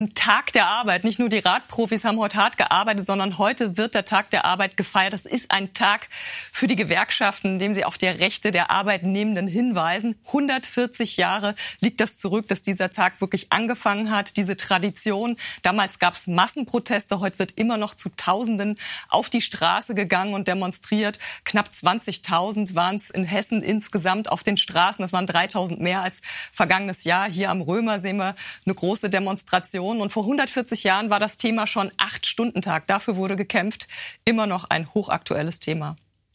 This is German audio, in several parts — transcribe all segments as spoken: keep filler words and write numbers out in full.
Ein Tag der Arbeit. Nicht nur die Radprofis haben heute hart gearbeitet, sondern heute wird der Tag der Arbeit gefeiert. Das ist ein Tag für die Gewerkschaften, in dem sie auf die Rechte der Arbeitnehmenden hinweisen. hundertvierzig Jahre liegt das zurück, dass dieser Tag wirklich angefangen hat, diese Tradition. Damals gab es Massenproteste, heute wird immer noch zu Tausenden auf die Straße gegangen und demonstriert. Knapp zwanzigtausend waren es in Hessen insgesamt auf den Straßen. Das waren dreitausend mehr als vergangenes Jahr. Hier am Römer sehen wir eine große Demonstration. Und vor hundertvierzig Jahren war das Thema schon Acht-Stunden-Tag. Dafür wurde gekämpft. Immer noch ein hochaktuelles Thema.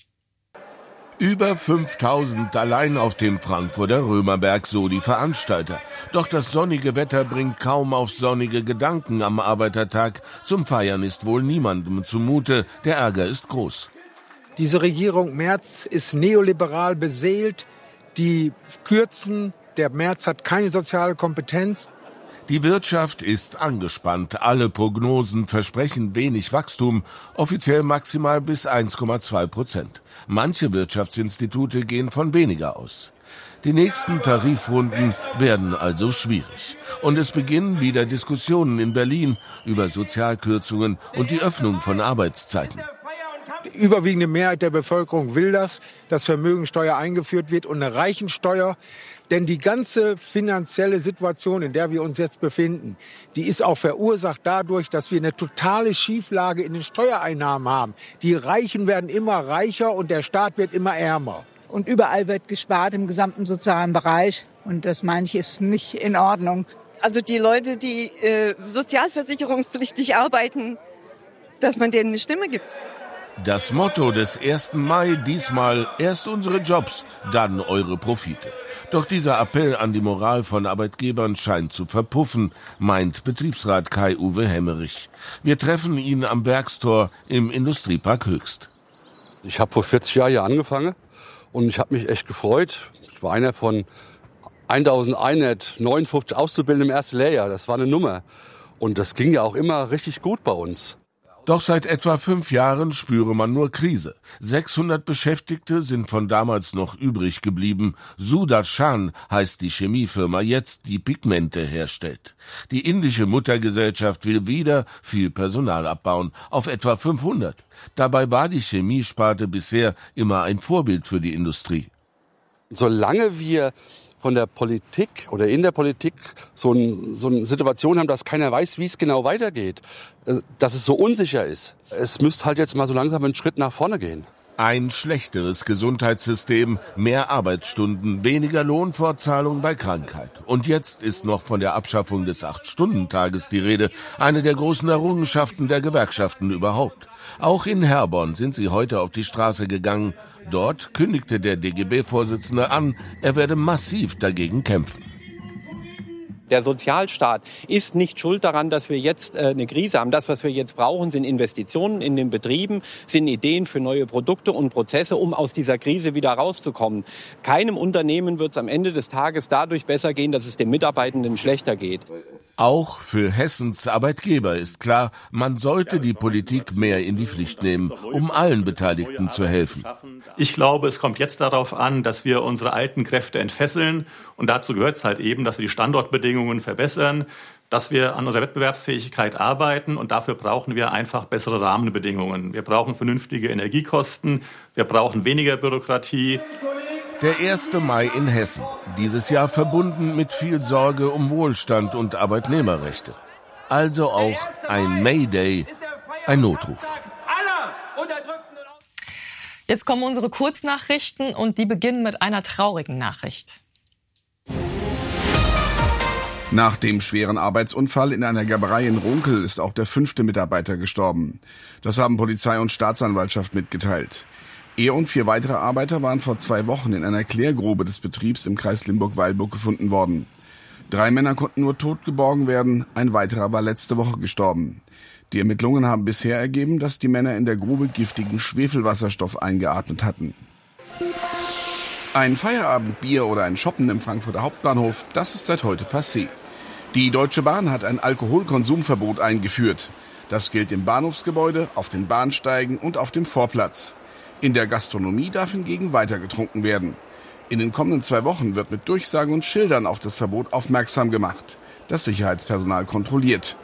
Über fünftausend allein auf dem Frankfurter Römerberg, so die Veranstalter. Doch das sonnige Wetter bringt kaum auf sonnige Gedanken am Arbeitertag. Zum Feiern ist wohl niemandem zumute. Der Ärger ist groß. Diese Regierung Merz ist neoliberal beseelt. Die kürzen. Der Merz hat keine soziale Kompetenz. Die Wirtschaft ist angespannt. Alle Prognosen versprechen wenig Wachstum, offiziell maximal bis eins Komma zwei Prozent. Manche Wirtschaftsinstitute gehen von weniger aus. Die nächsten Tarifrunden werden also schwierig. Und es beginnen wieder Diskussionen in Berlin über Sozialkürzungen und die Öffnung von Arbeitszeiten. Die überwiegende Mehrheit der Bevölkerung will das, dass Vermögensteuer eingeführt wird und eine Reichensteuer. Denn die ganze finanzielle Situation, in der wir uns jetzt befinden, die ist auch verursacht dadurch, dass wir eine totale Schieflage in den Steuereinnahmen haben. Die Reichen werden immer reicher und der Staat wird immer ärmer. Und überall wird gespart im gesamten sozialen Bereich. Und das, meine ich, ist nicht in Ordnung. Also die Leute, die äh, sozialversicherungspflichtig arbeiten, dass man denen eine Stimme gibt. Das Motto des ersten Mai diesmal: erst unsere Jobs, dann eure Profite. Doch dieser Appell an die Moral von Arbeitgebern scheint zu verpuffen, meint Betriebsrat Kai-Uwe Hemmerich. Wir treffen ihn am Werkstor im Industriepark Höchst. Ich habe vor vierzig Jahren hier angefangen und ich habe mich echt gefreut. Ich war einer von eintausendeinhundertneunundfünfzig Auszubildenden im ersten Lehrjahr. Das war eine Nummer. Und das ging ja auch immer richtig gut bei uns. Doch seit etwa fünf Jahren spüre man nur Krise. sechshundert Beschäftigte sind von damals noch übrig geblieben. Sudarshan heißt die Chemiefirma jetzt, die Pigmente herstellt. Die indische Muttergesellschaft will wieder viel Personal abbauen, auf etwa fünfhundert. Dabei war die Chemiesparte bisher immer ein Vorbild für die Industrie. Solange wir von der Politik oder in der Politik so, ein, so eine Situation haben, dass keiner weiß, wie es genau weitergeht, dass es so unsicher ist. Es müsste halt jetzt mal so langsam einen Schritt nach vorne gehen. Ein schlechteres Gesundheitssystem, mehr Arbeitsstunden, weniger Lohnfortzahlung bei Krankheit. Und jetzt ist noch von der Abschaffung des Acht-Stunden-Tages die Rede, eine der großen Errungenschaften der Gewerkschaften überhaupt. Auch in Herborn sind sie heute auf die Straße gegangen. Dort kündigte der D G B-Vorsitzende an, er werde massiv dagegen kämpfen. Der Sozialstaat ist nicht schuld daran, dass wir jetzt äh, eine Krise haben. Das, was wir jetzt brauchen, sind Investitionen in den Betrieben, sind Ideen für neue Produkte und Prozesse, um aus dieser Krise wieder rauszukommen. Keinem Unternehmen wird es am Ende des Tages dadurch besser gehen, dass es den Mitarbeitenden schlechter geht. Auch für Hessens Arbeitgeber ist klar, man sollte die Politik mehr in die Pflicht nehmen, um allen Beteiligten zu helfen. Ich glaube, es kommt jetzt darauf an, dass wir unsere alten Kräfte entfesseln. Und dazu gehört es halt eben, dass wir die Standortbedingungen verbessern, dass wir an unserer Wettbewerbsfähigkeit arbeiten. Und dafür brauchen wir einfach bessere Rahmenbedingungen. Wir brauchen vernünftige Energiekosten, wir brauchen weniger Bürokratie. Der erste Mai in Hessen, dieses Jahr verbunden mit viel Sorge um Wohlstand und Arbeitnehmerrechte. Also auch ein Mayday, ein Notruf. Jetzt kommen unsere Kurznachrichten und die beginnen mit einer traurigen Nachricht. Nach dem schweren Arbeitsunfall in einer Gerberei in Runkel ist auch der fünfte Mitarbeiter gestorben. Das haben Polizei und Staatsanwaltschaft mitgeteilt. Er und vier weitere Arbeiter waren vor zwei Wochen in einer Klärgrube des Betriebs im Kreis Limburg-Weilburg gefunden worden. Drei Männer konnten nur tot geborgen werden, ein weiterer war letzte Woche gestorben. Die Ermittlungen haben bisher ergeben, dass die Männer in der Grube giftigen Schwefelwasserstoff eingeatmet hatten. Ein Feierabendbier oder ein Shoppen im Frankfurter Hauptbahnhof, das ist seit heute passé. Die Deutsche Bahn hat ein Alkoholkonsumverbot eingeführt. Das gilt im Bahnhofsgebäude, auf den Bahnsteigen und auf dem Vorplatz. In der Gastronomie darf hingegen weiter getrunken werden. In den kommenden zwei Wochen wird mit Durchsagen und Schildern auf das Verbot aufmerksam gemacht. Das Sicherheitspersonal kontrolliert.